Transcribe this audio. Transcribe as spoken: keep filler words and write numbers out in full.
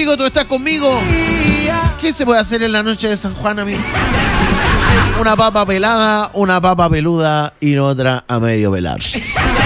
conmigo, tú estás conmigo. ¿Qué se puede hacer en la noche de San Juan, amigo? Una papa pelada, una papa peluda y otra a medio pelar.